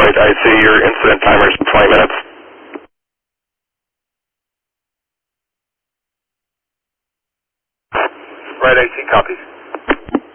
I see your incident timer is 20 minutes. Right, 18 copies.